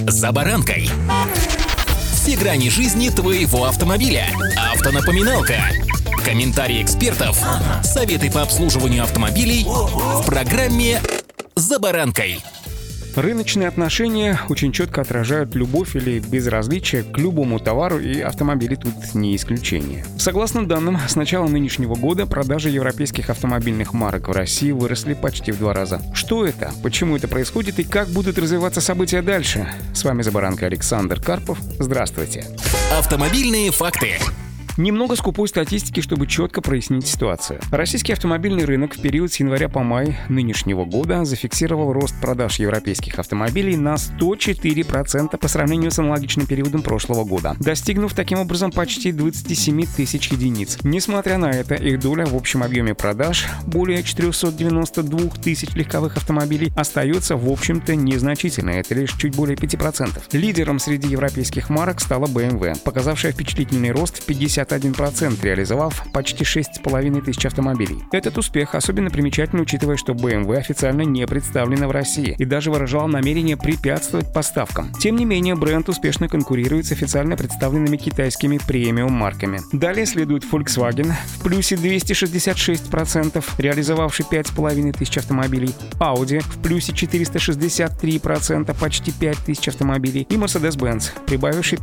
«За баранкой». Все грани жизни твоего автомобиля. Автонапоминалка. Комментарии экспертов. Советы по обслуживанию автомобилей в программе «За баранкой». Рыночные отношения очень четко отражают любовь или безразличие к любому товару, и автомобили тут не исключение. Согласно данным, с начала нынешнего года продажи европейских автомобильных марок в России выросли почти в 2 раза. Что это? Почему это происходит и как будут развиваться события дальше? С вами «За баранкой» Александр Карпов. Здравствуйте. Автомобильные факты. Немного скупой статистики, чтобы четко прояснить ситуацию. Российский автомобильный рынок в период с января по май нынешнего года зафиксировал рост продаж европейских автомобилей на 104% по сравнению с аналогичным периодом прошлого года, достигнув таким образом почти 27 тысяч единиц. Несмотря на это, их доля в общем объеме продаж, более 492 тысяч легковых автомобилей, остается в общем-то незначительной, это лишь чуть более 5%. Лидером среди европейских марок стала BMW, показавшая впечатлительный рост в 51%, реализовав почти 6,5 тысяч автомобилей. Этот успех особенно примечателен, учитывая, что BMW официально не представлена в России и даже выражал намерение препятствовать поставкам. Тем не менее, бренд успешно конкурирует с официально представленными китайскими премиум-марками. Далее следует Volkswagen в плюсе 266%, реализовавший 5,5 тысяч автомобилей, Audi в плюсе 463%, почти 5 тысяч автомобилей, и Mercedes-Benz, прибавивший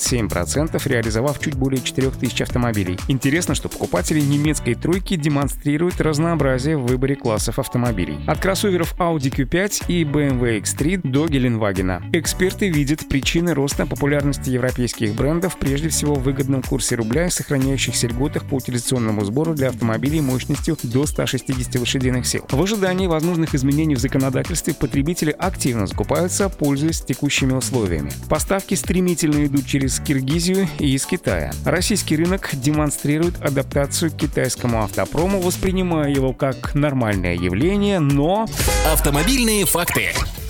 57%, реализовав чуть более 4 тысяч автомобилей. Интересно, что покупатели немецкой тройки демонстрируют разнообразие в выборе классов автомобилей. От кроссоверов Audi Q5 и BMW X3 до Геленвагена. Эксперты видят причины роста популярности европейских брендов прежде всего в выгодном курсе рубля и сохраняющихся льготах по утилизационному сбору для автомобилей мощностью до 160 лошадиных сил. В ожидании возможных изменений в законодательстве потребители активно закупаются, пользуясь текущими условиями. Поставки стремительно идут через Киргизию и из Китая. Российский рынок демонстрирует адаптацию к китайскому автопрому, воспринимая его как нормальное явление, но... Автомобильные факты.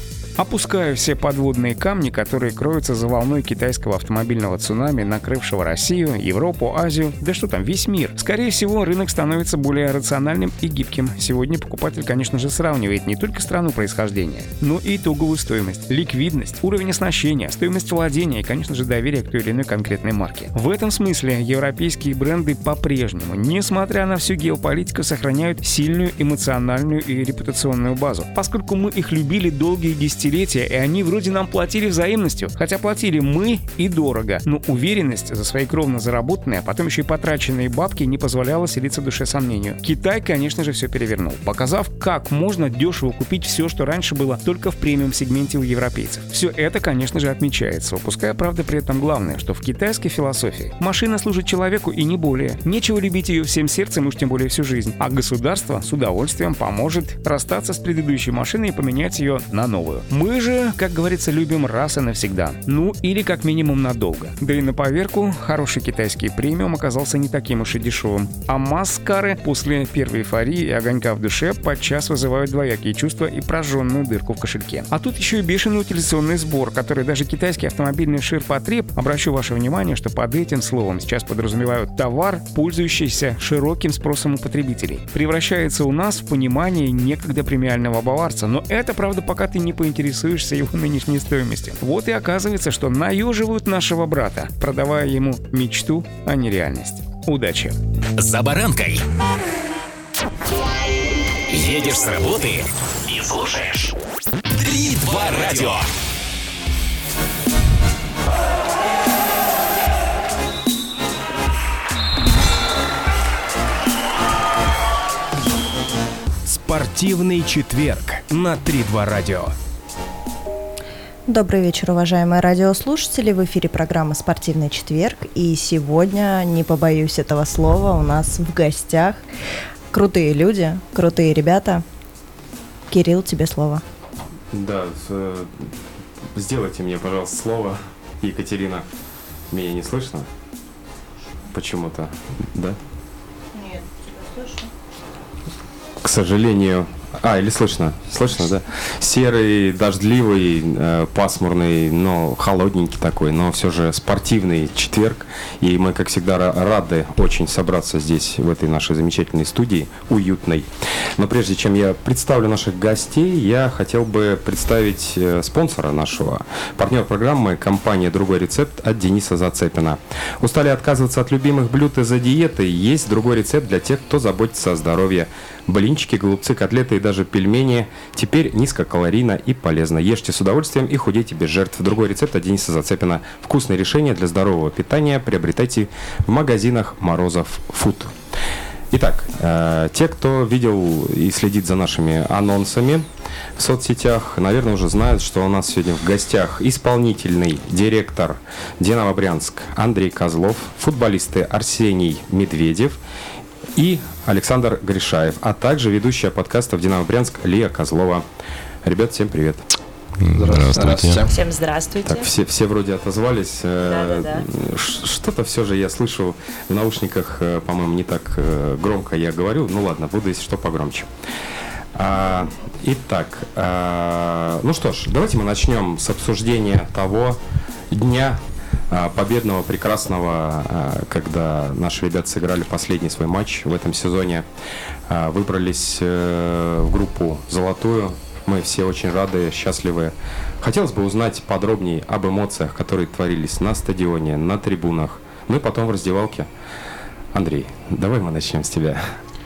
Опуская все подводные камни, которые кроются за волной китайского автомобильного цунами, накрывшего Россию, Европу, Азию, да что там, весь мир. Скорее всего, рынок становится более рациональным и гибким. Сегодня покупатель, конечно же, сравнивает не только страну происхождения, но и итоговую стоимость, ликвидность, уровень оснащения, стоимость владения и, конечно же, доверие к той или иной конкретной марке. В этом смысле европейские бренды по-прежнему, несмотря на всю геополитику, сохраняют сильную эмоциональную и репутационную базу, поскольку мы их любили долгие десятилетия, и они вроде нам платили взаимностью, хотя платили мы и дорого, но уверенность за свои кровно заработанные, а потом еще и потраченные бабки не позволяла селиться в душе сомнению. Китай, конечно же, все перевернул, показав, как можно дешево купить все, что раньше было только в премиум-сегменте у европейцев. Все это, конечно же, отмечается, упуская, правда, при этом главное, что в китайской философии машина служит человеку и не более. Нечего любить ее всем сердцем, уж тем более всю жизнь, а государство с удовольствием поможет расстаться с предыдущей машиной и поменять ее на новую. Мы же, как говорится, любим раз и навсегда. Ну, или как минимум надолго. Да и на поверку, хороший китайский премиум оказался не таким уж и дешевым. А маскары после первой эйфории и огонька в душе подчас вызывают двоякие чувства и прожженную дырку в кошельке. А тут еще и бешеный утилизационный сбор, который даже китайский автомобильный ширпотреб, обращу ваше внимание, что под этим словом сейчас подразумевают товар, пользующийся широким спросом у потребителей, превращается у нас в понимание некогда премиального баварца. Но это, правда, пока ты не поинтересуешься его нынешней стоимостью. Вот и оказывается, что наеживают нашего брата, продавая ему мечту, а не реальность. Удачи! «За баранкой». Едешь с работы и слушаешь 3-2 радио. Спортивный четверг на 3-2 радио. Добрый вечер, уважаемые радиослушатели. В эфире программа «Спортивный четверг». И сегодня, не побоюсь этого слова, у нас в гостях крутые люди, крутые ребята. Кирилл, тебе слово. Да, сделайте мне, пожалуйста, слово. Екатерина, меня не слышно? Почему-то, да? Нет, тебя слышу. К сожалению, Или слышно? Слышно, да? Серый, дождливый, пасмурный, но холодненький такой, но все же спортивный четверг. И мы, как всегда, рады очень собраться здесь, в этой нашей замечательной студии, уютной. Но прежде чем я представлю наших гостей, я хотел бы представить спонсора нашего. Партнер программы — компания «Другой рецепт» от Дениса Зацепина. Устали отказываться от любимых блюд из-за диеты? Есть другой рецепт для тех, кто заботится о здоровье. Блинчики, голубцы, котлеты и даже пельмени теперь низкокалорийно и полезно. Ешьте с удовольствием и худейте без жертв. Другой рецепт от Дениса Зацепина. Вкусные решения для здорового питания приобретайте в магазинах Морозов Фуд. Итак, те, кто видел и следит за нашими анонсами в соцсетях, наверное, уже знают, что у нас сегодня в гостях исполнительный директор «Динамо Брянск» Андрей Козлов, футболисты Арсений Медведев и Александр Гришаев, а также ведущая подкастов «Динамо Брянск» Лия Козлова. Ребят, всем привет. Здравствуйте. Всем здравствуйте. Так, все вроде отозвались. Да. Что-то все же я слышу в наушниках, по-моему, не так громко я говорю. Ну ладно, буду, если что, погромче. Итак, ну что ж, давайте мы начнем с обсуждения того дня победного, прекрасного, когда наши ребята сыграли последний свой матч в этом сезоне, выбрались в группу «Золотую». Мы все очень рады, счастливы. Хотелось бы узнать подробнее об эмоциях, которые творились на стадионе, на трибунах, ну и потом в раздевалке. Андрей, давай мы начнем с тебя.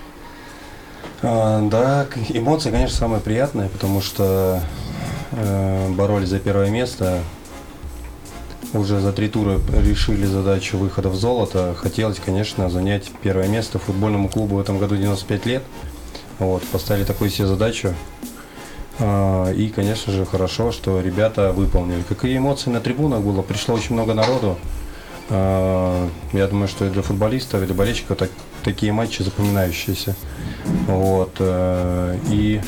Да, эмоции, конечно, самые приятные, потому что боролись за первое место. Уже за 3 тура решили задачу выхода в золото. Хотелось, конечно, занять первое место футбольному клубу в этом году 95 лет. Вот, поставили такую себе задачу. И, конечно же, хорошо, что ребята выполнили. Какие эмоции на трибунах было? Пришло очень много народу. Я думаю, что и для футболистов, и для болельщиков такие матчи запоминающиеся. Вот. И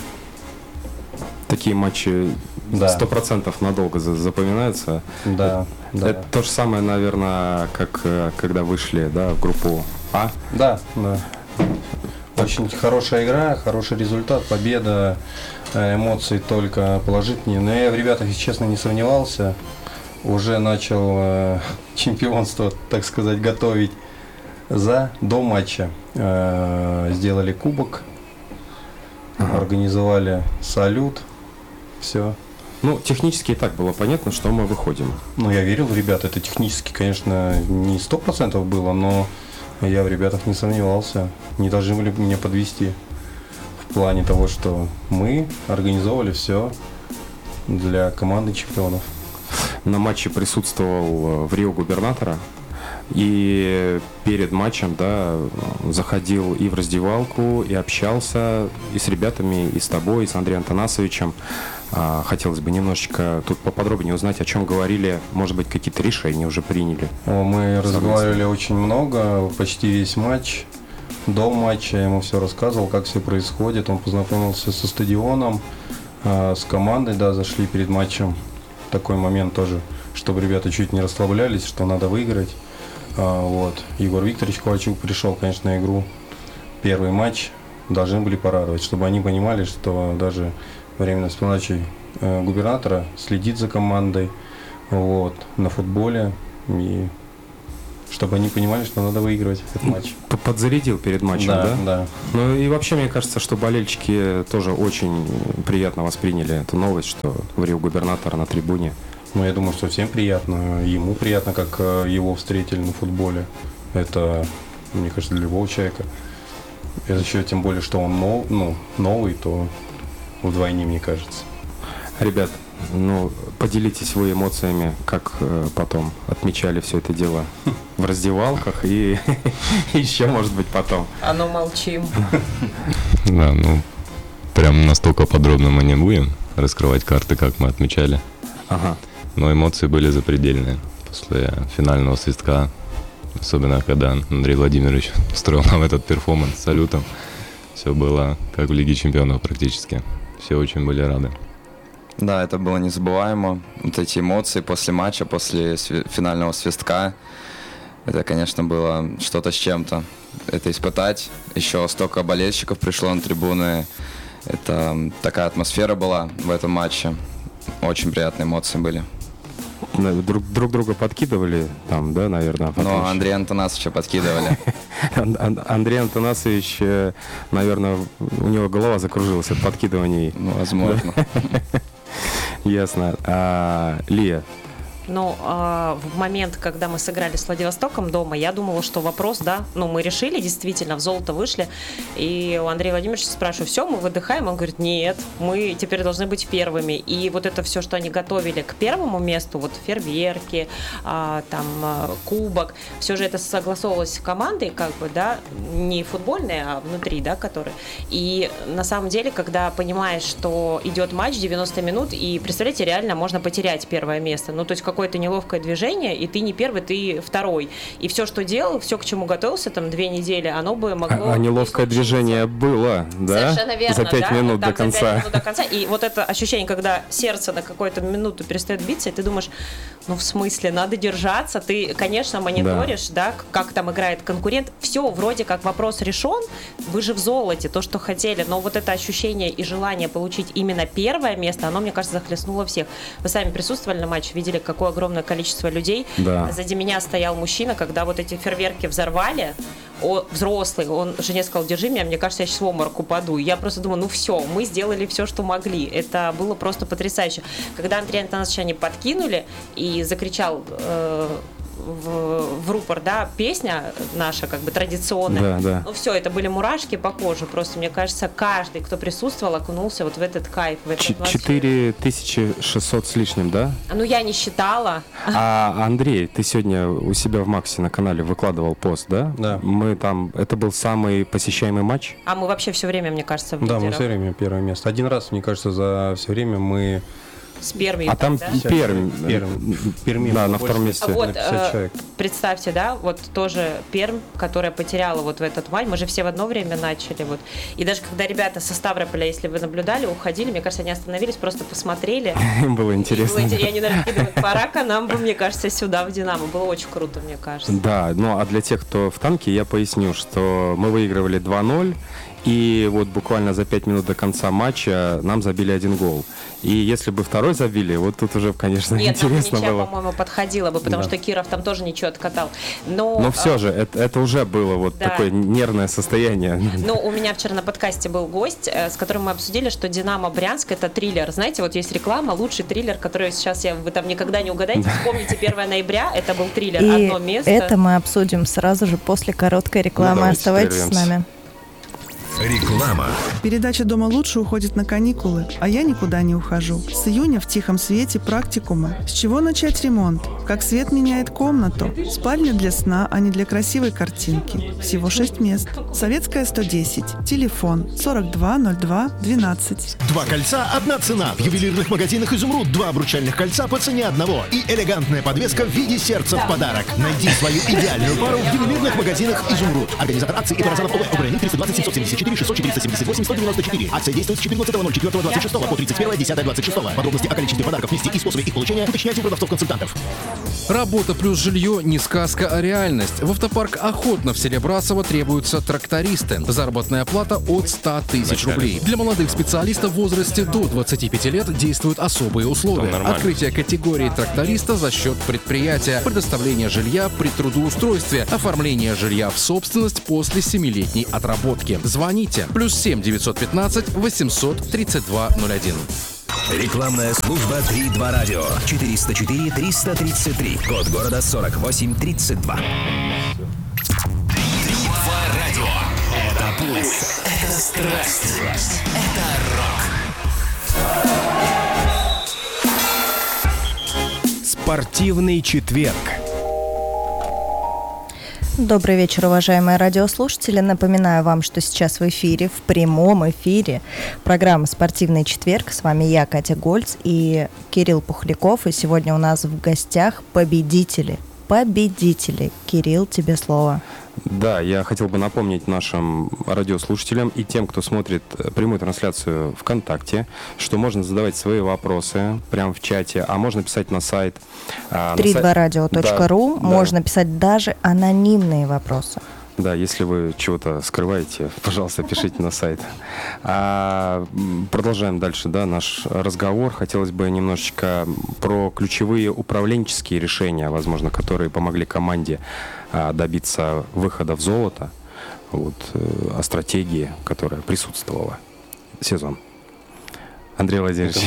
такие матчи 100% надолго запоминаются. Да. Это то же самое, наверное, как когда вышли, в группу А. Да. Очень хорошая игра, хороший результат, победа, эмоции только положительные. Но я в ребятах, если честно, не сомневался. Уже начал чемпионство, так сказать, готовить до матча. Сделали кубок, организовали салют, все. Ну, технически и так было понятно, что мы выходим. Ну, я верил в ребят, это технически, конечно, не 100% было, но я в ребятах не сомневался. Не должны были меня подвести в плане того, что мы организовывали все для команды чемпионов. На матче присутствовал в Рио губернатора. И перед матчем, заходил и в раздевалку, и общался и с ребятами, и с тобой, и с Андреем Анатольевичем. Хотелось бы немножечко тут поподробнее узнать, о чем говорили, может быть, какие-то решения уже приняли. Мы разговаривали очень много, почти весь матч. До матча я ему все рассказывал, как все происходит. Он познакомился со стадионом, с командой, зашли перед матчем. Такой момент тоже, чтобы ребята чуть не расслаблялись, что надо выиграть. Егор Викторович Ковальчук пришел, конечно, на игру. Первый матч должны были порадовать, чтобы они понимали, что даже временно с подачей губернатора следит за командой на футболе, и чтобы они понимали, что надо выигрывать этот матч. Подзарядил перед матчем, да? Да. Ну и вообще, мне кажется, что болельщики тоже очень приятно восприняли эту новость, что в Рио губернатора на трибуне. Ну, я думаю, что всем приятно. Ему приятно, как его встретили на футболе. Это, мне кажется, для любого человека. Это еще тем более, что он новый, то вдвойне, мне кажется. Ребят, поделитесь вы эмоциями, как потом отмечали все это дело в раздевалках и еще, может быть, потом. Молчим. Да, прям настолько подробно мы не будем раскрывать карты, как мы отмечали. Ага. Но эмоции были запредельные после финального свистка. Особенно, когда Андрей Владимирович устроил нам этот перформанс с салютом. Все было как в Лиге Чемпионов практически. Все очень были рады. Да, это было незабываемо. Вот эти эмоции после матча, после финального свистка. Это, конечно, было что-то с чем-то. Это испытать. Еще столько болельщиков пришло на трибуны. Это такая атмосфера была в этом матче. Очень приятные эмоции были. Друг друга подкидывали там, да, наверное? Но Андрея Антонасовича подкидывали. Андрей Антонасович, наверное, у него голова закружилась от подкидываний. Ну, возможно. Ясно. Лия? Ну, в момент, когда мы сыграли с Владивостоком дома, я думала, что вопрос, да, ну, мы решили, действительно, в золото вышли, и у Андрея Владимировича спрашиваю, все, мы выдыхаем? Он говорит, нет, мы теперь должны быть первыми, и вот это все, что они готовили к первому месту, вот фейерверки, кубок, все же это согласовывалось с командой, как бы, да, не футбольной, а внутри, да, которые, и на самом деле, когда понимаешь, что идет матч 90 минут, и, представляете, реально можно потерять первое место, ну, то есть какое-то неловкое движение, и ты не первый, ты второй. И все, что делал, все, к чему готовился, там, 2 недели, оно бы могло... А неловкое движение было, да? Совершенно верно, за 5 минут до конца. За 5 минут до конца. И вот это ощущение, когда сердце на какую-то минуту перестает биться, и ты думаешь, ну, в смысле, надо держаться. Ты, конечно, мониторишь, да, как там играет конкурент. Все, вроде как вопрос решен, вы же в золоте, то, что хотели. Но вот это ощущение и желание получить именно первое место, оно, мне кажется, захлестнуло всех. Вы сами присутствовали на матче, видели, какое огромное количество людей. Да. Сзади меня стоял мужчина, когда вот эти фейерверки взорвали, взрослый, он жене сказал, держи меня, мне кажется, я сейчас в обморок упаду. И я просто думаю, ну все, мы сделали все, что могли. Это было просто потрясающе. Когда Андрея Антонасовича они подкинули и закричал в рупор, да, песня наша, как бы традиционная. Да. Ну все, это были мурашки по коже. Просто, мне кажется, каждый, кто присутствовал, окунулся вот в этот кайф, в эту атмосферу. 4600 с лишним, да? Ну, я не считала. А Андрей, ты сегодня у себя в Максе на канале выкладывал пост, да? Да. Мы там, это был самый посещаемый матч? А мы вообще все время, мне кажется, в Да, мы лидерах. все время первое место. Один раз, мне кажется, за все время мы... С Перми. А там да? Перми. Да, на втором месте. Вот, на 50 человек. представьте, да, вот тоже Пермь, которая потеряла вот в этот матч, мы же все в одно время начали, вот, и даже когда ребята со Ставрополя, если вы наблюдали, уходили, мне кажется, они остановились, просто посмотрели. Им было интересно. И они, наверное, думают, пора-ка нам бы, мне кажется, сюда, в Динамо, было очень круто, мне кажется. Да, ну а для тех, кто в танке, я поясню, что мы выигрывали 2-0, и вот буквально за 5 минут до конца матча нам забили 1 гол. И если бы второй забили, вот тут уже, конечно, Нет, интересно нам ничья, было. по-моему, подходила бы, потому что Киров там тоже ничего откатал. Но все же, это уже было вот такое нервное состояние. Ну, у меня вчера на подкасте был гость, с которым мы обсудили, что «Динамо Брянск» — это триллер. Знаете, вот есть реклама, лучший триллер, который сейчас вы там никогда не угадаете. Вспомните 1 ноября, это был триллер И «Одно место». это мы обсудим сразу же после короткой рекламы. Оставайтесь с нами. Реклама. Передача «Дома лучше» уходит на каникулы, а я никуда не ухожу. С июня в тихом свете практикумы. С чего начать ремонт? Как свет меняет комнату? Спальня для сна, а не для красивой картинки. Всего 6 мест. Советская, 110. Телефон 420212. 2 кольца, 1 цена. В ювелирных магазинах «Изумруд» 2 обручальных кольца по цене одного. И элегантная подвеска в виде сердца в подарок. Найди свою идеальную пару в ювелирных магазинах «Изумруд». Организатор акции и Паразанов ОВ. Украины 320 774 600 478 194. Акция действует с 14.04.26 по 31.10.26. Подробности о количестве подарков, месте и способе их получения уточняйте у продавцов-консультантов. Работа плюс жилье не сказка, а реальность. В автопарк «Охотно» в селе Брасово требуются трактористы. Заработная плата от 100 тысяч рублей. Для молодых специалистов в возрасте до 25 лет действуют особые условия. Открытие категории тракториста за счет предприятия, предоставление жилья при трудоустройстве, оформление жилья в собственность после 7-летней отработки. Звоните +7 915 800 32 01. Рекламная служба 3-2 радио. 404 333. Код города 4832. 3-2 радио. Это пульс. Это страсть. Это рок. Спортивный четверг. Добрый вечер, уважаемые радиослушатели. Напоминаю вам, что сейчас в эфире, в прямом эфире, программа «Спортивный четверг». С вами я, Катя Гольц и Кирилл Пухляков. И сегодня у нас в гостях победители. Кирилл, тебе слово. Да, я хотел бы напомнить нашим радиослушателям и тем, кто смотрит прямую трансляцию ВКонтакте, что можно задавать свои вопросы прямо в чате, а можно писать на сайт 32radio.ru. Можно писать даже анонимные вопросы. Да, если вы чего-то скрываете, пожалуйста, пишите на сайт. Продолжаем дальше, да, наш разговор. Хотелось бы немножечко про ключевые управленческие решения, возможно, которые помогли команде добиться выхода в золото. Вот, о стратегии, которая присутствовала сезон. Андрей Владимирович.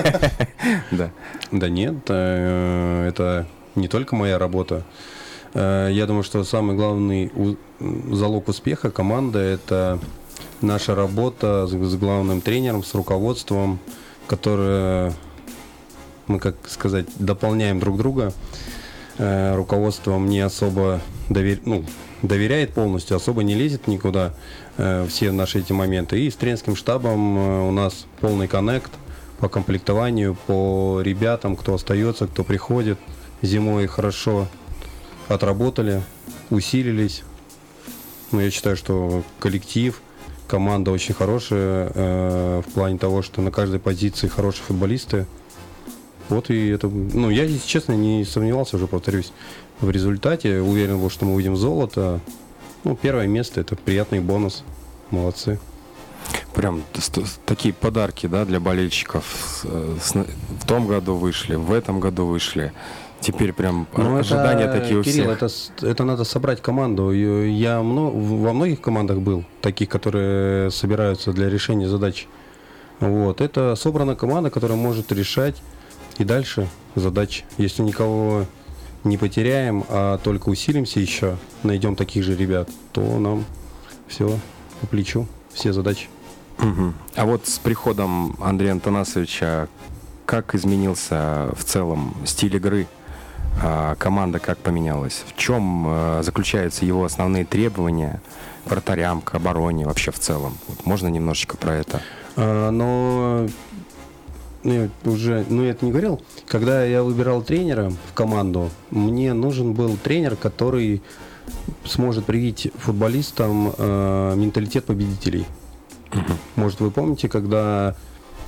Да нет, это не только моя работа. Я думаю, что самый главный залог успеха команды – это наша работа с главным тренером, с руководством, которое мы, как сказать, дополняем друг друга. Руководство мне особо доверяет полностью, особо не лезет никуда все наши эти моменты. И с тренерским штабом у нас полный коннект по комплектованию, по ребятам, кто остается, кто приходит. Зимой хорошо отработали, усилились. Я считаю, что коллектив, команда очень хорошая в плане того, что на каждой позиции хорошие футболисты. Вот и это, я, если честно, не сомневался, уже повторюсь, в результате. Уверен был, что мы выйдем в золото. Первое место – это приятный бонус. Молодцы. Прям такие подарки, да, для болельщиков. В том году вышли, в этом году вышли. Теперь прям ожидания такие у всех. Кирилл, это надо собрать команду. Я во многих командах был, таких, которые собираются для решения задач. Вот. Это собрана команда, которая может решать и дальше задачи. Если никого не потеряем, а только усилимся еще, найдем таких же ребят, то нам все по плечу, все задачи. Угу. А вот с приходом Андрея Антонасовича как изменился в целом стиль игры? Команда как поменялась? В чем заключаются его основные требования к вратарям, к обороне вообще в целом? Вот можно немножечко про это? Я это не говорил. Когда я выбирал тренера в команду, мне нужен был тренер, который сможет привить футболистам менталитет победителей. Может, вы помните, когда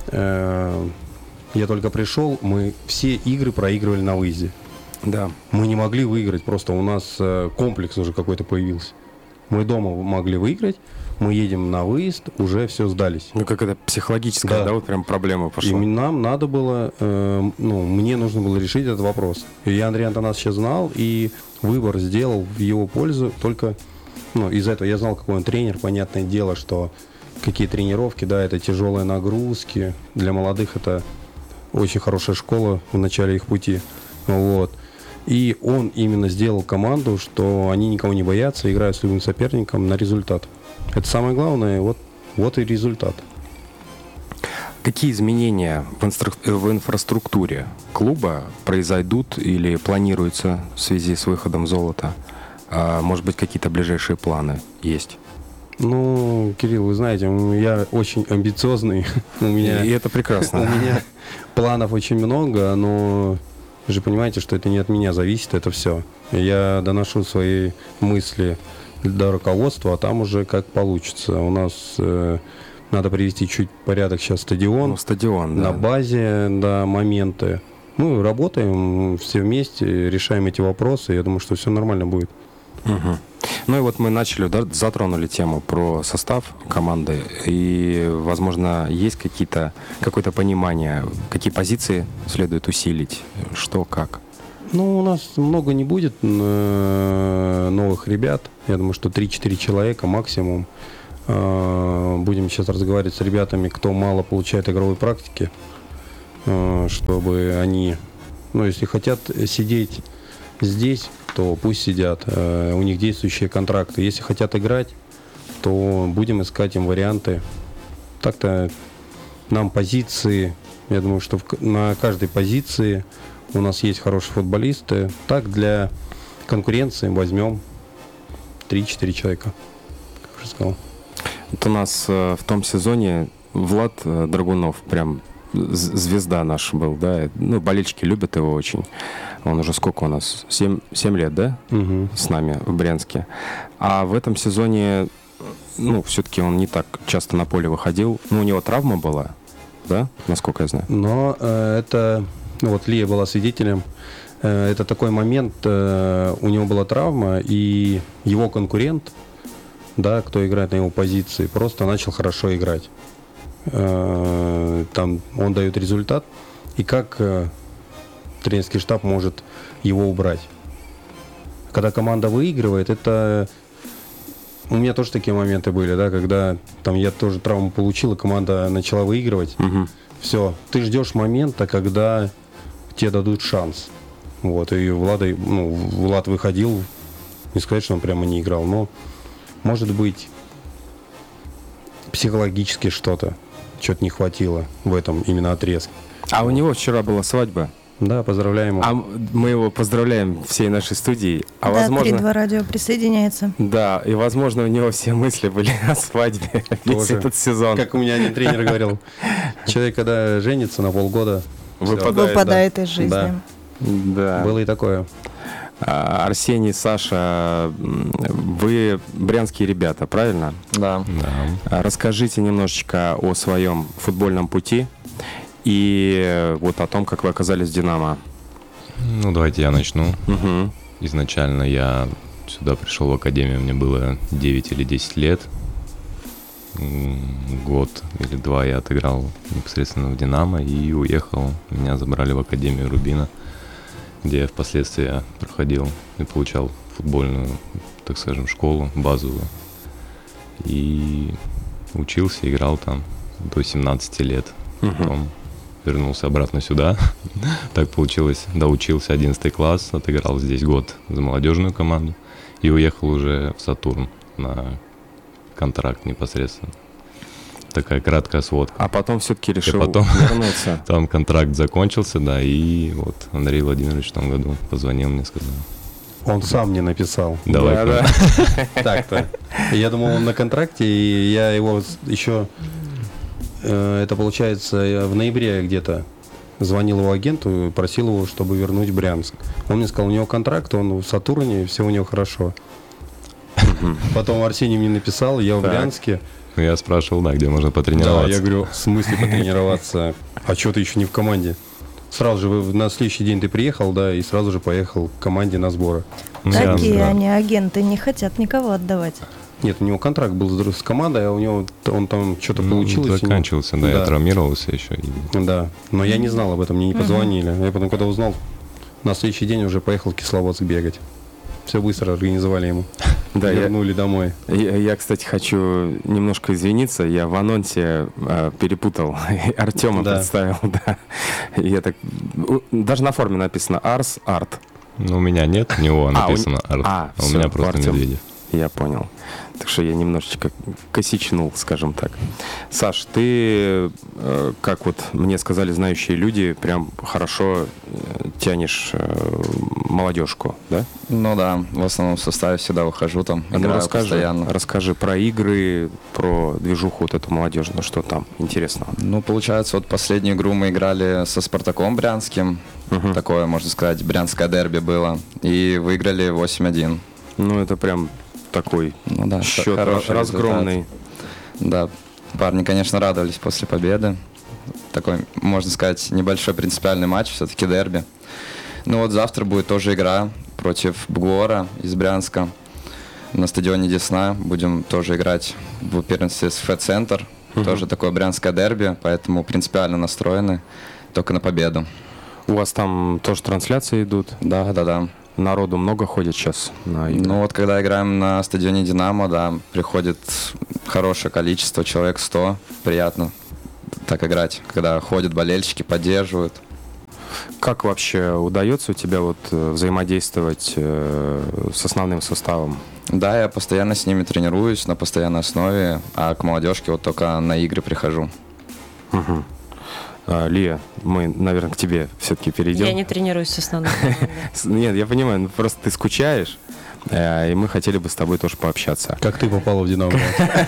я только пришел, мы все игры проигрывали на выезде. Да. Мы не могли выиграть, просто у нас комплекс уже какой-то появился. Мы дома могли выиграть, мы едем на выезд, уже все сдались. Как это психологическая, да, вот прям проблема пошла. И нам надо было, мне нужно было решить этот вопрос. И я Андрея Антонасовича знал, и выбор сделал в его пользу только, из-за этого я знал, какой он тренер, понятное дело, что какие тренировки, да, это тяжелые нагрузки, для молодых это очень хорошая школа в начале их пути, вот. И он именно сделал команду, что они никого не боятся, играют с любым соперником на результат. Это самое главное, вот и результат. Какие изменения в инфраструктуре клуба произойдут или планируются в связи с выходом золота? Может быть, какие-то ближайшие планы есть? Кирилл, вы знаете, я очень амбициозный. И это прекрасно. У меня планов очень много, но вы же понимаете, что это не от меня зависит, это все. Я доношу свои мысли до руководства, а там уже как получится. У нас надо привести чуть порядок сейчас стадион. Стадион, да. На базе, да, моменты. Мы работаем все вместе, решаем эти вопросы. Я думаю, что все нормально будет. Угу. И вот мы начали, затронули тему про состав команды. И, возможно, есть какое-то понимание, какие позиции следует усилить, что, как? У нас много не будет новых ребят. Я думаю, что 3-4 человека максимум. Будем сейчас разговаривать с ребятами, кто мало получает игровой практики, чтобы они, если хотят сидеть здесь, то пусть сидят. У них действующие контракты. Если хотят играть, то будем искать им варианты. Так-то нам позиции, я думаю, что на каждой позиции у нас есть хорошие футболисты. Так, для конкуренции возьмем 3-4 человека, как уже сказал. Вот у нас в том сезоне Влад Драгунов прям звезда наш был, да? Болельщики любят его очень. Он уже сколько у нас? 7 лет, да? Угу. С нами в Брянске. А в этом сезоне, все-таки он не так часто на поле выходил. У него травма была, да? Насколько я знаю. Но это... Лия была свидетелем. Это такой момент, у него была травма, и его конкурент да, кто играет на его позиции, просто начал хорошо играть. Там он дает результат, и как тренерский штаб может его убрать. Когда команда выигрывает, это... У меня тоже такие моменты были, да, когда там я тоже травму получил, и команда начала выигрывать. Все, ты ждешь момента, когда тебе дадут шанс. Вот, и Влад выходил, не сказать, что он прямо не играл, но, может быть, психологически что-то не хватило в этом именно отрезке. А у него вчера была свадьба. Да, поздравляем его. А мы его поздравляем всей нашей студии. А да, возможно... 3-2 радио присоединяется. Да, и возможно у него все мысли были о свадьбе весь этот сезон. Как у меня один тренер говорил, человек, когда женится на полгода, выпадает из жизни. Да. Было и такое. Арсений, Саша, вы брянские ребята, правильно? Да. Расскажите немножечко о своем футбольном пути и вот о том, как вы оказались в «Динамо». Ну, давайте я начну. Изначально я сюда пришел в академию, мне было 9 или 10 лет. Год или 2 я отыграл непосредственно в «Динамо» и уехал. Меня забрали в академию Рубина, где я впоследствии проходил и получал футбольную, так скажем, школу базовую. И учился, играл там до 17 лет. Потом вернулся обратно сюда. Так получилось, доучился 11 класс, отыграл здесь год за молодежную команду и уехал уже в «Сатурн» на контракт непосредственно. Такая краткая сводка. А потом все-таки решил вернуться. Там контракт закончился, да, и вот Андрей Владимирович в том году позвонил мне, сказал. Он сам мне написал. Давай. Да. Так-то. Я думал, он на контракте, и я его еще... Это получается в ноябре где-то звонил его агенту, просил его, чтобы вернуть в Брянск. Он мне сказал, у него контракт, он в «Сатурне», все у него хорошо. Потом Арсений мне написал, я в Брянске. Я спрашивал, да, где можно потренироваться. Да, я говорю, в смысле потренироваться? А что ты еще не в команде? Сразу же на следующий день ты приехал, да, и сразу же поехал к команде на сборы. Такие они агенты, не хотят никого отдавать. Нет, у него контракт был с командой, а у него он там что-то получилось. Заканчивался, да, я травмировался еще. Да, но я не знал об этом, мне не позвонили. Я потом, когда узнал, на следующий день уже поехал в Кисловодск бегать. Все быстро организовали ему. Да, вернули домой. Я, кстати, хочу немножко извиниться. Я в анонсе перепутал. Артема представил, да. Я так... Даже на форме написано «Арс Арт». Ну, у меня нет, у него написано «Арт». У меня просто Медведев. Я понял. Так что я немножечко косячнул, скажем так. Саш, ты, как вот мне сказали знающие люди, прям хорошо тянешь молодежку, да? Ну да, в основном в составе всегда выхожу там, играю постоянно. Расскажи про игры, про движуху вот эту молодежную, что там интересного? Ну, получается, вот последнюю игру мы играли со «Спартаком» брянским. Такое, можно сказать, брянское дерби было. И выиграли 8-1. Ну, это прям такой счет разгромный. Да, парни, конечно, радовались после победы. Такой, можно сказать, небольшой принципиальный матч, все-таки дерби. Ну вот завтра будет тоже игра против Бгора из Брянска на стадионе Десна. Будем тоже играть в первенстве СФ-центр. Тоже такое брянское дерби, поэтому принципиально настроены только на победу. У вас там тоже трансляции идут? Да. Народу много ходит сейчас на игры? Ну вот когда играем на стадионе «Динамо», да, приходит хорошее количество, человек 100. Приятно так играть, когда ходят болельщики, поддерживают. Как вообще удается у тебя вот взаимодействовать с основным составом? Да, я постоянно с ними тренируюсь на постоянной основе, а к молодежке вот только на игры прихожу. Лия, мы, наверное, к тебе все-таки перейдем. Я не тренируюсь с основной командой. Нет, я понимаю, просто ты скучаешь, и мы хотели бы с тобой тоже пообщаться. Как ты попала в «Динамо»?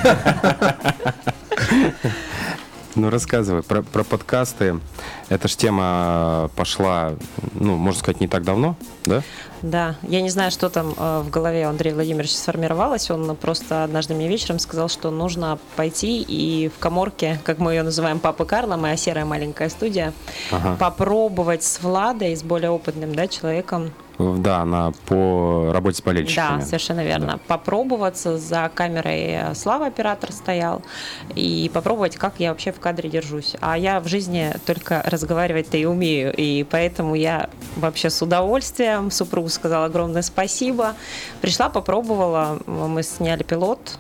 Ну, рассказывай про подкасты. Эта ж тема пошла, ну, можно сказать, не так давно, да? Да, я не знаю, что там в голове у Андрея Владимировича сформировалось. Он просто однажды мне вечером сказал, что нужно пойти и в каморке, как мы ее называем, Папы Карла, моя серая маленькая студия, попробовать с Владой, с более опытным, да, человеком, по работе с болельщиками. Да, совершенно верно. Да. Попробоваться, за камерой Слава, оператор, стоял, и попробовать, как я вообще в кадре держусь. А я в жизни только разговаривать-то и умею, и поэтому я вообще с удовольствием, супругу сказала огромное спасибо, пришла, попробовала, мы сняли пилот.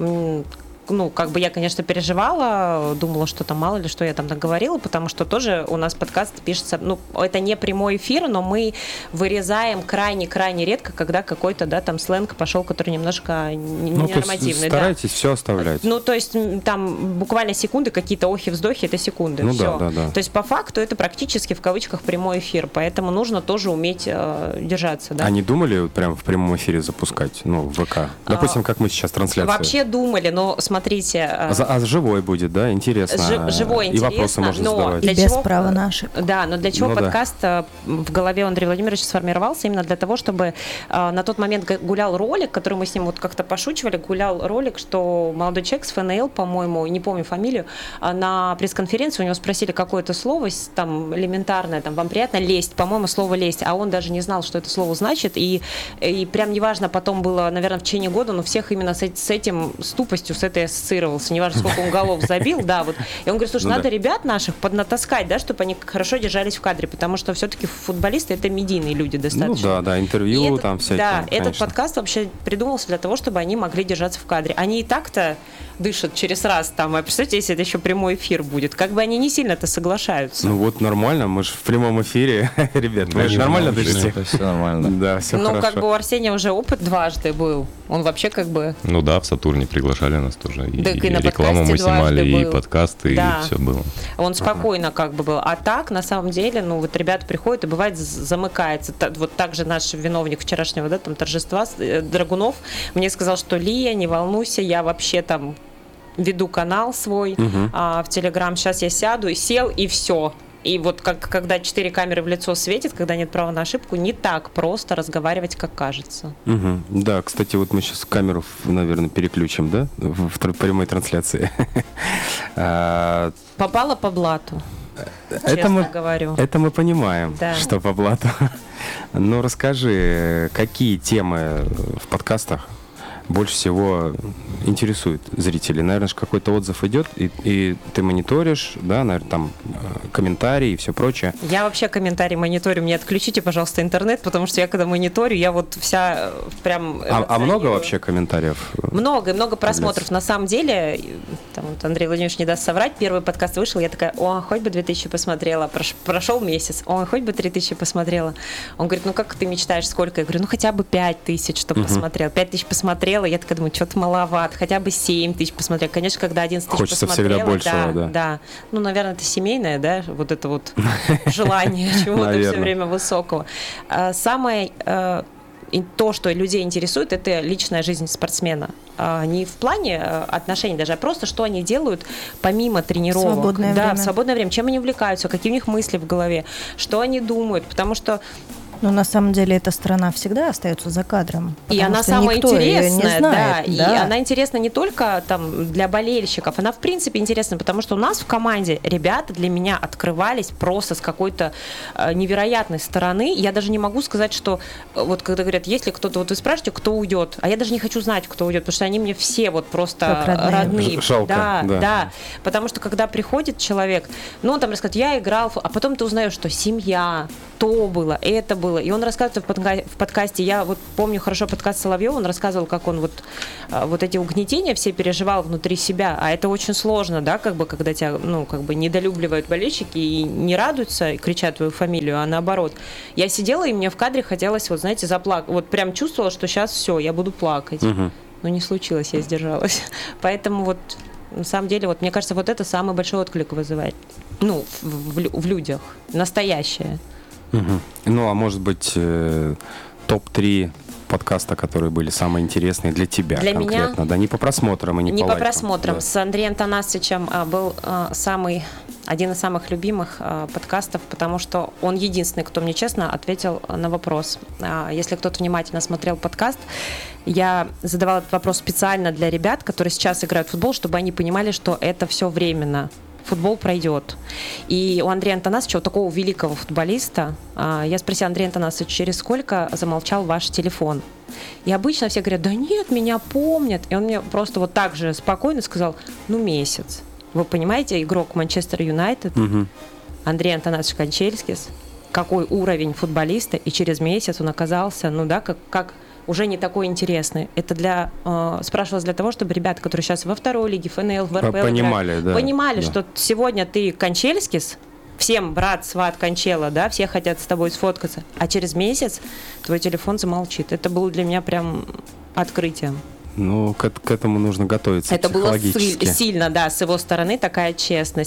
Я, конечно, переживала, думала, что там мало ли, что я там наговорила, потому что тоже у нас подкаст пишется, это не прямой эфир, но мы вырезаем крайне-крайне редко, когда какой-то, там сленг пошел, который немножко ненормативный. Старайтесь все оставлять. То есть там буквально секунды, какие-то охи-вздохи, это секунды. Все. Да. То есть по факту это практически в кавычках прямой эфир, поэтому нужно тоже уметь держаться. Да? А не думали прям в прямом эфире запускать, в ВК? Допустим, как мы сейчас трансляцию. Вообще думали, но смотрите. А живой будет, да? Интересно. Живой интересно. И вопросы можно задавать. И без права на ошибку. Да, но для чего подкаст в голове у Андрея Владимировича сформировался? Именно для того, чтобы на тот момент гулял ролик, который мы с ним как-то пошучивали, гулял ролик, что молодой человек с ФНЛ, по-моему, не помню фамилию, на пресс-конференции у него спросили какое-то слово, там, элементарное, там, вам приятно лезть, по-моему, слово лезть, а он даже не знал, что это слово значит, и прям неважно, потом было, наверное, в течение года, но всех именно с этим, с тупостью, с этой ассоциировался, неважно, сколько он голов забил, да, вот. И он говорит, слушай, надо ребят наших поднатаскать, да, чтобы они хорошо держались в кадре, потому что все-таки футболисты — это медийные люди достаточно. Интервью там всякие. Да, этот подкаст вообще придумался для того, чтобы они могли держаться в кадре. Они и так-то дышат через раз там, а представьте, если это еще прямой эфир будет, как бы они не сильно-то соглашаются. Нормально, мы же в прямом эфире, ребят, вы же нормально дышите? Все нормально. Да, все хорошо. У Арсения уже опыт дважды был, он вообще в Сатурне приглашали нас тоже. И на рекламу мы снимали, и подкасты, да. И все было. Он спокойно был. А так, на самом деле, ребята приходят, и бывает замыкается. Вот так же наш виновник вчерашнего, торжества, Драгунов, мне сказал, что Лия, не волнуйся, я вообще там веду канал свой в Телеграм, сейчас я сяду, и сел, и все. И вот когда 4 камеры в лицо светит, когда нет права на ошибку, не так просто разговаривать, как кажется. Да, кстати, мы сейчас камеру, наверное, переключим, да, в прямой трансляции. Попала по блату. Честно говорю. Это мы понимаем, да. Что по блату. Расскажи, какие темы в подкастах больше всего интересует зрителей? Наверное, какой-то отзыв идет, и ты мониторишь, да, наверное, там комментарии и все прочее. Я вообще комментарии мониторю. Мне отключите, пожалуйста, интернет, потому что я когда мониторю, я вся прям... А много вообще комментариев? Много просмотров. На самом деле, Андрей Владимирович не даст соврать, первый подкаст вышел, я такая, хоть бы 2000 посмотрела. Прошел месяц, хоть бы 3000 посмотрела. Он говорит, как ты мечтаешь, сколько? Я говорю, хотя бы 5000, чтобы посмотрел. 5000 посмотрел. Я такая думаю, что-то маловато, хотя бы 7 тысяч посмотрел. Конечно, когда 11 тысяч хочется посмотрела. Всегда большего, да. Наверное, это семейное, да, это желание чего-то все время высокого. Самое то, что людей интересует, это личная жизнь спортсмена. Не в плане отношений даже, а просто, что они делают помимо тренировок. Свободное время. В свободное время. Чем они увлекаются, какие у них мысли в голове, что они думают, потому что на самом деле эта страна всегда остается за кадром. И она самая интересная, да. И она интересна не только для болельщиков, она в принципе интересна, потому что у нас в команде ребята для меня открывались просто с какой-то невероятной стороны. Я даже не могу сказать, что когда говорят, если кто-то, вы спрашиваете, кто уйдет, а я даже не хочу знать, кто уйдет, потому что они мне все просто родные. Жалко, да. Потому что когда приходит человек, он там рассказывает, я играл, а потом ты узнаешь, что семья, то было, это было. И он рассказывает в подкасте, я помню хорошо подкаст Соловьева, он рассказывал, как он эти угнетения все переживал внутри себя, а это очень сложно, да, когда тебя, недолюбливают болельщики и не радуются, и кричат твою фамилию, а наоборот. Я сидела, и мне в кадре хотелось, заплакать, прям чувствовала, что сейчас все, я буду плакать. Но не случилось, я сдержалась. Поэтому на самом деле, мне кажется, это самый большой отклик вызывает, в людях, настоящее. А может быть, топ-3 подкаста, которые были самые интересные для тебя для конкретно? Меня? Да, не по просмотрам и не по лайкам. Просмотрам. Да. С Андреем Танасовичем был один из самых любимых подкастов, потому что он единственный, кто мне честно ответил на вопрос. Если кто-то внимательно смотрел подкаст, я задавала этот вопрос специально для ребят, которые сейчас играют в футбол, чтобы они понимали, что это все временно. футбол пройдет. И у Андрея Антонасовича, вот такого великого футболиста, я спросила: Андрей Антонасович, через сколько замолчал ваш телефон? И обычно все говорят: да нет, меня помнят. И он мне просто вот так же спокойно сказал: месяц. Вы понимаете, игрок Манчестер Юнайтед, Андрей Антонасович Кончельскис, какой уровень футболиста, и через месяц он оказался, как уже не такой интересный. Это спрашивалось для того, чтобы ребята, которые сейчас во второй лиге, ФНЛ, в РПЛ понимали, что сегодня ты Кончельскис, всем брат, сват, Кончела, да, все хотят с тобой сфоткаться, а через месяц твой телефон замолчит. Это было для меня прям открытием. К этому нужно готовиться. Это было сильно, да, с его стороны такая честность.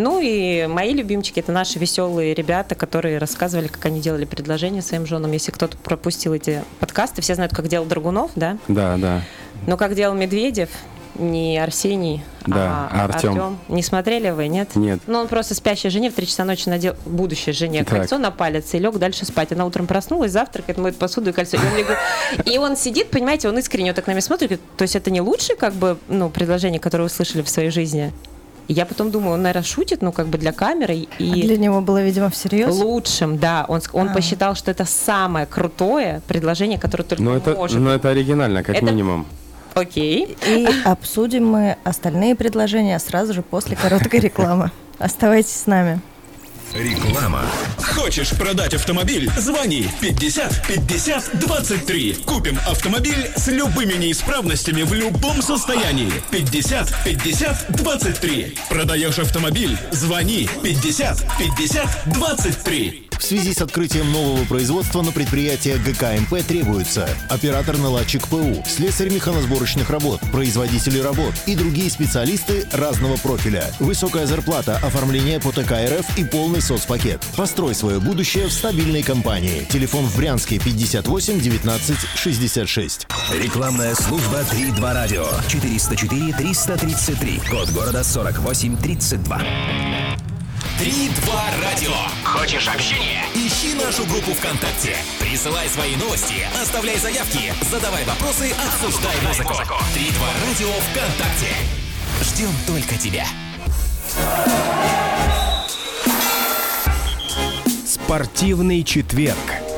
И мои любимчики — это наши веселые ребята, которые рассказывали, как они делали предложения своим женам. Если кто-то пропустил эти подкасты, все знают, как делал Драгунов, да? Да. Но как делал Медведев, не Арсений, а Артем. Не смотрели вы, нет? Нет. Он просто спящей жене в 3 часа ночи надел, будущей жене, кольцо на палец и лег дальше спать. Она утром проснулась, завтракает, моет посуду и кольцо. И он сидит, понимаете, он искренне так на меня смотрит, говорит: то есть это не лучшее предложение, которое вы слышали в своей жизни? И я потом думаю, он, наверное, шутит, для камеры. И для него было, видимо, всерьез? Лучшим, да. Он посчитал, что это самое крутое предложение, которое только может. Это оригинально, как минимум. Окей. И обсудим мы остальные предложения сразу же после короткой рекламы. Оставайтесь с нами. Реклама. Хочешь продать автомобиль? Звони 50 50 23. Купим автомобиль с любыми неисправностями в любом состоянии. 50 50 23. Продаешь автомобиль? Звони 50 50 23. В связи с открытием нового производства на предприятие ГКМП требуется оператор-наладчик ПУ, слесарь механосборочных работ, производители работ и другие специалисты разного профиля. Высокая зарплата, оформление по ТК РФ и полный соцпакет. Построй свое будущее в стабильной компании. Телефон в Брянске 58 19 66. Рекламная служба 3-2 радио. 404 333. Код города 48 32. 3-2 радио. Хочешь общения? Ищи нашу группу ВКонтакте. Присылай свои новости, оставляй заявки, задавай вопросы, обсуждай музыку. 3-2 радио ВКонтакте. Ждем только тебя. Спортивный четверг.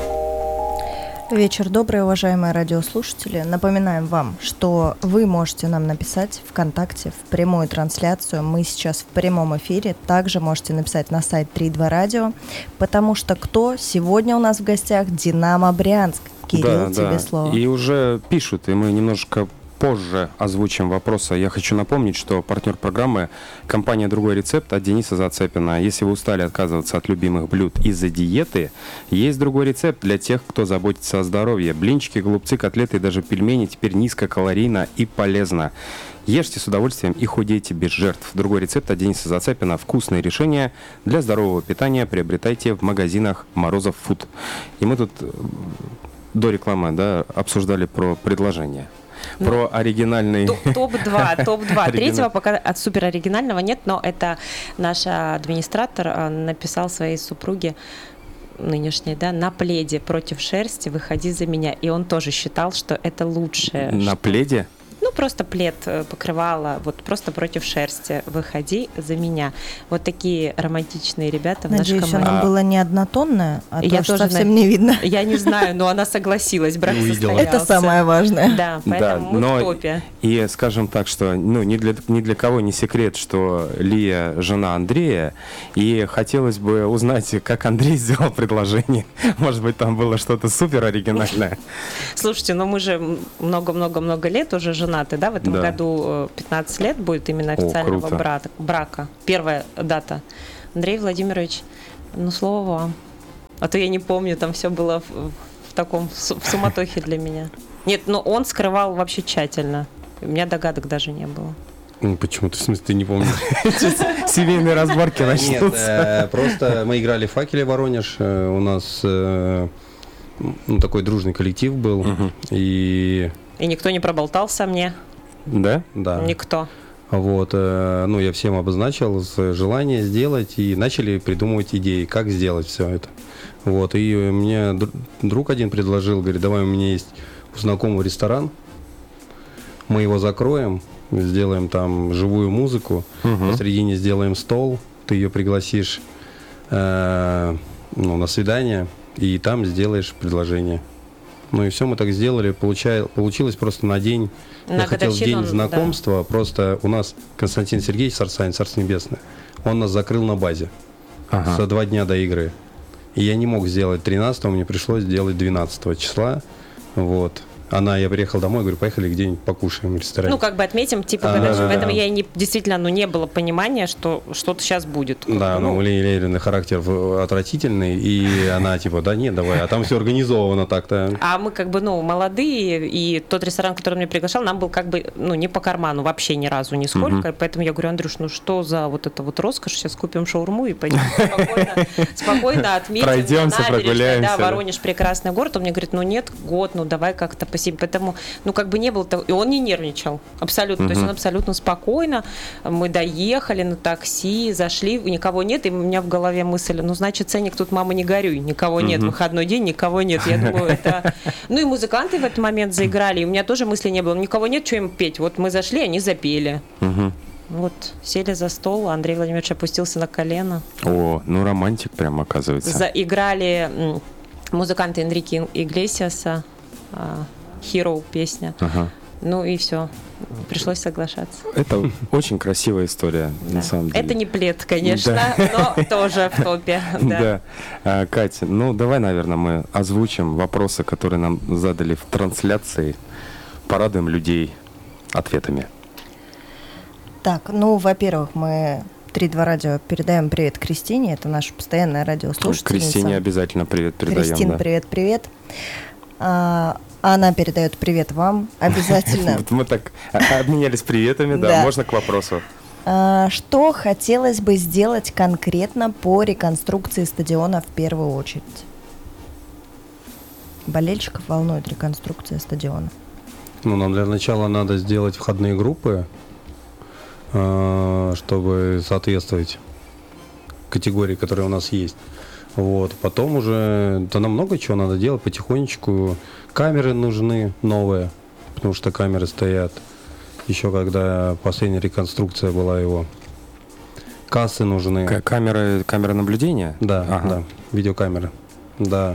Вечер добрый, уважаемые радиослушатели. Напоминаем вам, что вы можете нам написать ВКонтакте в прямую трансляцию. Мы сейчас в прямом эфире. Также можете написать на сайт 3-2 радио, потому что кто сегодня у нас в гостях? Динамо Брянск. Кирилл, тебе слово. И уже пишут, и мы немножко позже озвучим вопросы. Я хочу напомнить, что партнер программы – компания «Другой рецепт» от Дениса Зацепина. Если вы устали отказываться от любимых блюд из-за диеты, есть другой рецепт для тех, кто заботится о здоровье. Блинчики, голубцы, котлеты и даже пельмени теперь низкокалорийно и полезно. Ешьте с удовольствием и худейте без жертв. Другой рецепт от Дениса Зацепина. Вкусные решения для здорового питания приобретайте в магазинах Морозов Фуд. И мы тут до рекламы обсуждали про предложения. Про оригинальный... Топ-2. Третьего пока от супер оригинального нет, но это наш администратор написал своей супруге нынешней, на пледе против шерсти «Выходи за меня». И он тоже считал, что это лучшее. На пледе? Просто плед, покрывало, просто против шерсти «Выходи за меня». Вот такие романтичные ребята в нашей команде. Надеюсь, она была не однотонная, а то, что совсем не видно. Я не знаю, но она согласилась, брак состоялся. Это самое важное. Да, поэтому мы в топе. И скажем так, что ни для кого не секрет, что Лия жена Андрея, и хотелось бы узнать, как Андрей сделал предложение. Может быть, там было что-то супер оригинальное. Слушайте, мы же много-много-много лет уже женаты. В этом году 15 лет будет именно официального брака. Первая дата. Андрей Владимирович, слово вам. А то я не помню, там все было в таком в суматохе для меня. Нет, он скрывал вообще тщательно. У меня догадок даже не было. Почему-то, в смысле, ты не помнишь? Семейные разборки начнутся. Нет, просто мы играли в «Факеле» Воронеж. У нас такой дружный коллектив был. И никто не проболтался мне? Да? Да. Никто. Я всем обозначил желание сделать, и начали придумывать идеи, как сделать все это. И мне друг один предложил, говорит: давай, у меня есть у знакомого ресторан, мы его закроем, сделаем там живую музыку, посредине сделаем стол, ты ее пригласишь на свидание, и там сделаешь предложение. Ну и все мы так сделали. Получилось просто на день. Я хотел в день знакомства. Да. Просто у нас Константин Сергеевич Сарсанин, Царство Небесное, он нас закрыл на базе за 2 дня до игры. И я не мог сделать 13-го, мне пришлось сделать 12 числа. Вот. Я приехал домой, говорю, поехали где-нибудь покушаем в ресторане. Ну, как бы отметим, поэтому я действительно, не было понимания, что что-то сейчас будет. Да, у Лерины характер отвратительный, и она да нет, давай, а там все организовано так-то. А мы молодые, и тот ресторан, который меня приглашал, нам был не по карману вообще ни разу, нисколько, поэтому я говорю, Андрюш, что за эта роскошь, сейчас купим шаурму и пойдем спокойно отметим. Пройдемся, прогуляемся. Да, Воронеж прекрасный город, он мне говорит, нет, год, давай как-то поэтому, не было того, и он не нервничал абсолютно, то есть он абсолютно спокойно, мы доехали на такси, зашли, никого нет, и у меня в голове мысль, значит, ценник тут, мама, не горюй, никого нет, выходной день, никого нет, я думаю, это... и музыканты в этот момент заиграли, и у меня тоже мысли не было, никого нет, что им петь, вот мы зашли, они запели. Сели за стол, Андрей Владимирович опустился на колено. О, романтик прям, оказывается. Заиграли музыканты Энрике Иглесиаса, Hero песня. И все. Пришлось соглашаться. Это очень красивая история, на самом деле. Это не плед, конечно, но тоже в топе. Да. Катя, давай, наверное, мы озвучим вопросы, которые нам задали в трансляции. Порадуем людей ответами. Так, во-первых, мы 3-2 радио передаем привет Кристине, это наша постоянная радиослушательница. Кристине обязательно привет передаем. Кристин, привет. Она передает привет вам обязательно. Мы так обменялись приветами, да, можно к вопросу. Что хотелось бы сделать конкретно по реконструкции стадиона в первую очередь? Болельщиков волнует реконструкция стадиона. Нам для начала надо сделать входные группы, чтобы соответствовать категории, которые у нас есть. Потом уже, нам много чего надо делать потихонечку. Камеры нужны новые, потому что камеры стоят еще когда последняя реконструкция была его. Кассы нужны. Камеры наблюдения? Да, видеокамеры. Да.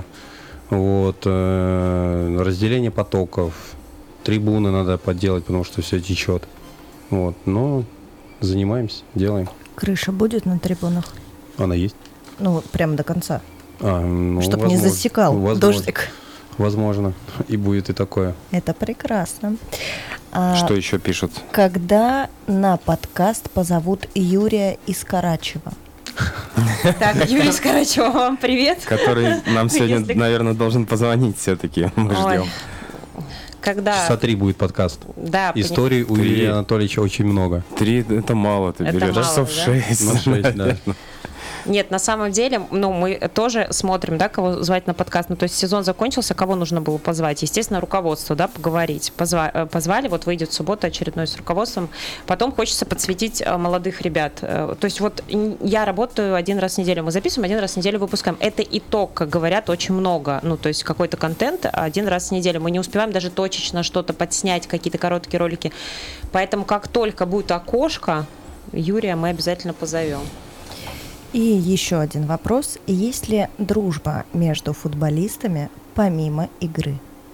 Разделение потоков. Трибуны надо подделать, потому что все течет. Но занимаемся, делаем. Крыша будет на трибунах? Она есть. Прямо до конца. Чтобы не засекал дождик. Возможно. И будет и такое. Это прекрасно. Что еще пишут? Когда на подкаст позовут Юрия из Карачева? Так, Юрий из Карачева, вам привет. Который нам сегодня, наверное, должен позвонить все-таки. Мы ждем. Часа 3 будет подкаст. Да. Историй у Юрия Анатольевича очень много. 3 это мало, ты берешь. Часов 6. Да. Нет, на самом деле, мы тоже смотрим, кого звать на подкаст. То есть сезон закончился, кого нужно было позвать? Естественно, руководство, поговорить. Позвали, выйдет в субботу очередной с руководством. Потом хочется подсветить молодых ребят. То есть я работаю 1 раз в неделю, мы записываем, 1 раз в неделю выпускаем. Это итог, как говорят, очень много. То есть какой-то контент 1 раз в неделю. Мы не успеваем даже точечно что-то подснять, какие-то короткие ролики. Поэтому как только будет окошко, Юрия мы обязательно позовем. И еще один вопрос. Есть ли дружба между футболистами помимо игры?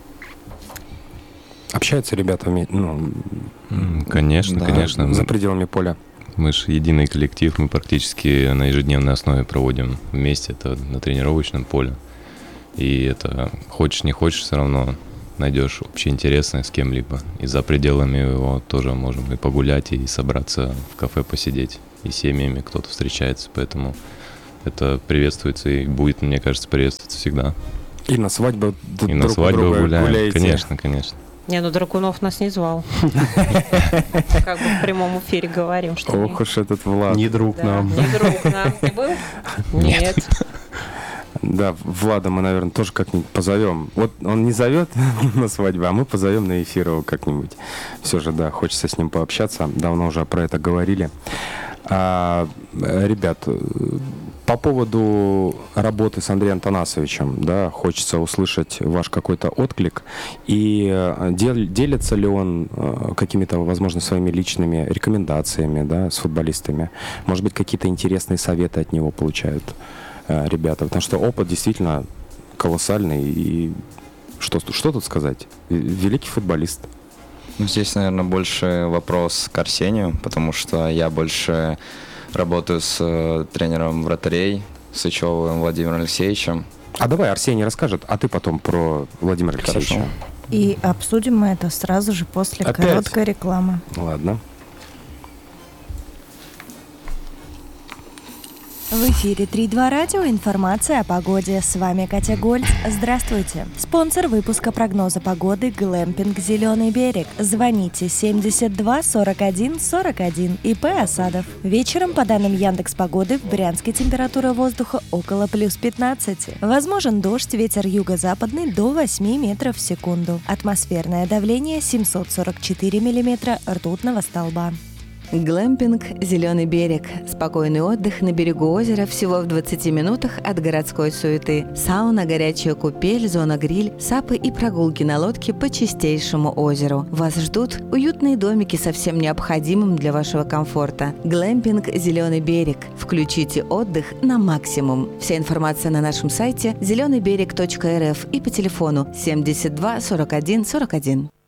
Общаются ребята? Конечно, конечно. За пределами поля. Мы же единый коллектив, мы практически на ежедневной основе проводим вместе это на тренировочном поле. И это хочешь не хочешь, все равно найдешь общеинтересное с кем-либо. И за пределами его тоже можем и погулять, и собраться в кафе посидеть. И семьями кто-то встречается, поэтому это приветствуется и будет, мне кажется, приветствоваться всегда. И на свадьбу и на свадьбу гуляем, конечно. Не, Дракунов нас не звал. Как бы в прямом эфире говорим, что... Ох уж этот Влад. Не друг нам. Не друг нам. Ты был? Нет. Да, Влада мы, наверное, тоже как-нибудь позовем. Он не зовет на свадьбу, а мы позовем на эфир его как-нибудь. Все же, да, хочется с ним пообщаться. Давно уже про это говорили. Ребят, по поводу работы с Андреем Танасовичем, да, хочется услышать ваш какой-то отклик. И делится ли он какими-то, возможно, своими личными рекомендациями, да, с футболистами? Может быть, какие-то интересные советы от него получают ребята? Потому что опыт действительно колоссальный. И что тут сказать? Великий футболист. Ну, здесь, наверное, больше вопрос к Арсению, потому что я больше работаю с тренером вратарей, Сычевым Владимиром Алексеевичем. А давай Арсений расскажет, а ты потом про Владимира Алексеевича. Хорошо. И обсудим мы это сразу же после короткой рекламы. Ладно. В эфире 3-2 радио. Информация о погоде. С вами Катя Гольц. Здравствуйте. Спонсор выпуска прогноза погоды «Глэмпинг Зеленый берег». Звоните 72 41 41. ИП Осадов. Вечером, по данным Яндекс.Погоды, в Брянске температура воздуха около плюс 15. Возможен дождь, ветер юго-западный до 8 метров в секунду. Атмосферное давление 744 миллиметра ртутного столба. Глэмпинг «Зеленый берег». Спокойный отдых на берегу озера всего в 20 минутах от городской суеты. Сауна, горячая купель, зона-гриль, сапы и прогулки на лодке по чистейшему озеру. Вас ждут уютные домики со всем необходимым для вашего комфорта. Глэмпинг «Зеленый берег». Включите отдых на максимум. Вся информация на нашем сайте zelenybерег.рф и по телефону 72 41 41.